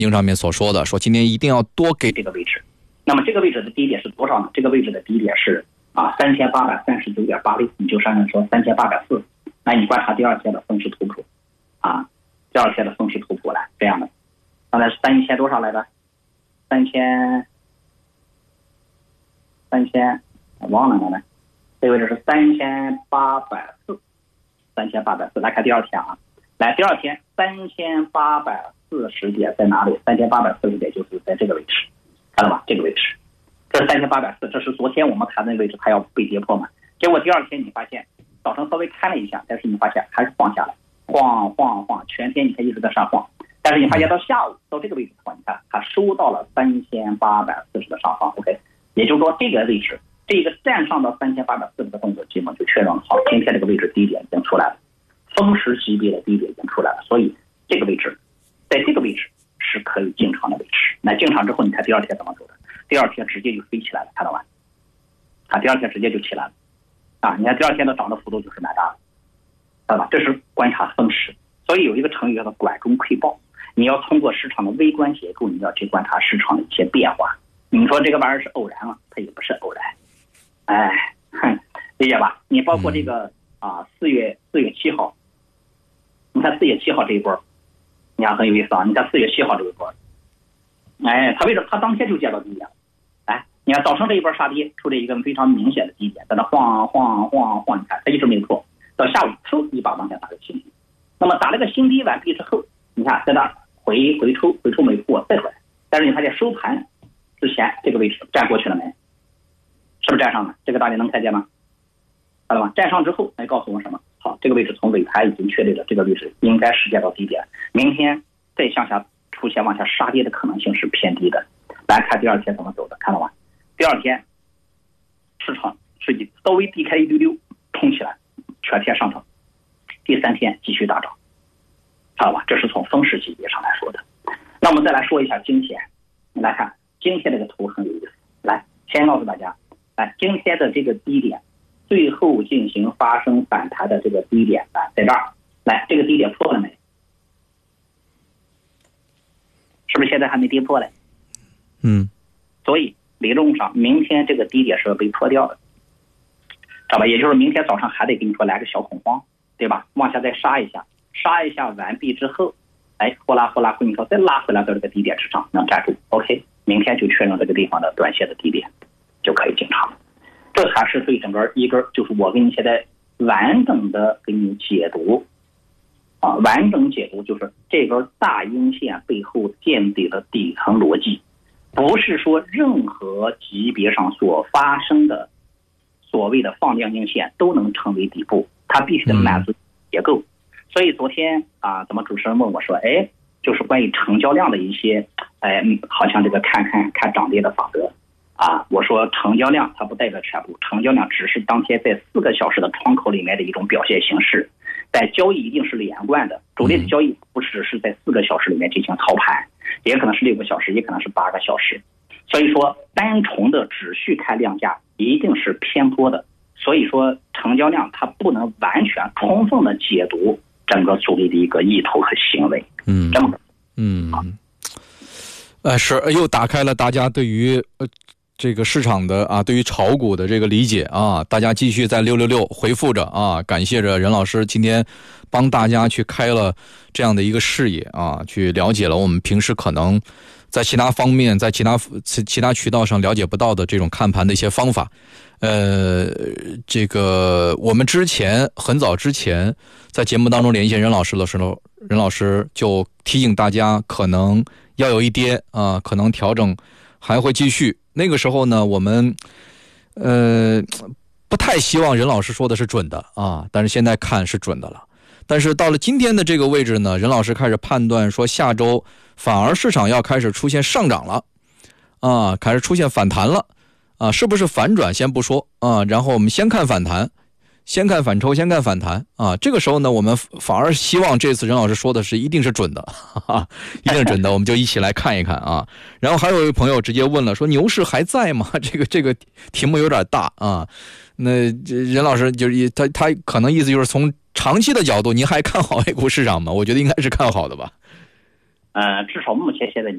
上面所说的，说今天一定要多给这个位置。那么这个位置的低点是多少呢？这个位置的低点是3839.80，你就上面说3840。那你观察第二天的分时图谱第二天的分时图谱来这样的。刚才是3000多少来着？3000忘了呢。这个位置是3840，来看第二天来第二天3840点在哪里？3840点就是在这个位置，看到吧？这个位置，这是3840，这是昨天我们看的位置，它要被跌破嘛？结果第二天你发现早上稍微看了一下，但是你发现还是晃下来，晃，全天你看一直在上晃，但是你发现到下午到这个位置的话，你看它收到了3840的上方 ，OK， 也就是说这个位置。这个站上到3840的动作基本就确认了。好，今天这个位置低点已经出来了，分时级别的低点已经出来了，所以这个位置，在这个位置是可以进场的位置。那进场之后，你看第二天怎么走的？第二天直接就飞起来了，看到吗？第二天直接就起来了，你看第二天的涨的幅度就是蛮大的，看到吧？这是观察分时，所以有一个成语叫做管中窥豹。你要通过市场的微观结构，你要去观察市场的一些变化。你说这个玩意儿是偶然了，它也不是偶然。理解吧？你包括这个4月7号，你看4月7号这一波，你看很有意思你看4月7号这一波，它为什么它当天就见到低点了？你看早上这一波杀跌出了一个非常明显的低点，在那晃，你看它一直没破，到下午一把往下打个新低，那么打了个新低完毕之后，你看在那回抽没破再回来，但是你发现收盘之前这个位置站过去了没？是不是站上了？这个大家能看见吗？看到吗？站上之后来告诉我什么？好，这个位置从尾盘已经确立了，这个位置应该是见到低点，明天再向下出现往下杀跌的可能性是偏低的。来看第二天怎么走的，看到吗？第二天市场是稍微低开一丢丢，冲起来，全天上涨。第三天继续大涨，看到吧？这是从分时级别上来说的。那我们再来说一下今天，你来看今天这个图很有意思。来，先告诉大家，今天的这个低点，最后进行发生反弹的这个低点在这儿。来，这个低点破了没？是不是现在还没跌破嘞？所以理论上明天这个低点是要被破掉的，知道吧？也就是明天早上还得跟你说来个小恐慌，对吧？往下再杀一下完毕之后，呼啦跟你说再拉回来到这个低点之上，能站住 ，OK， 明天就确认这个地方的短线的低点，就可以进场了。这还是对整个一根，就是我给你现在完整的给你解读，完整解读就是这根大阴线背后见底的底层逻辑，不是说任何级别上所发生的所谓的放量阴线都能成为底部，它必须得满足结构。所以昨天怎么主持人问我说，就是关于成交量的一些，好像这个看涨跌的法则。我说成交量它不代表全部，成交量只是当天在4个小时的窗口里面的一种表现形式，但交易一定是连贯的，主力的交易不只是在4个小时里面进行操盘，也可能是6个小时，也可能是8个小时。所以说单纯的只需看量价一定是偏颇的，所以说成交量它不能完全充分的解读整个主力的一个意图和行为。 是又打开了大家对于这个市场的对于炒股的这个理解大家继续在666回复着感谢着任老师今天帮大家去开了这样的一个视野去了解了我们平时可能在其他方面在其他渠道上了解不到的这种看盘的一些方法。这个我们很早之前在节目当中连线任老师的时候，任老师就提醒大家可能要有一跌可能调整还会继续。那个时候呢，我们不太希望任老师说的是准的但是现在看是准的了。但是到了今天的这个位置呢，任老师开始判断说下周反而市场要开始出现上涨了开始出现反弹了是不是反转先不说然后我们先看反弹，先看反抽，先看反弹这个时候呢，我们反而希望这次任老师说的是一定是准的一定是准的，我们就一起来看一看然后还有一位朋友直接问了，说牛市还在吗？这个题目有点大那任老师就是他可能意思就是从长期的角度，您还看好 A 股市场吗？我觉得应该是看好的吧。 至少目前现在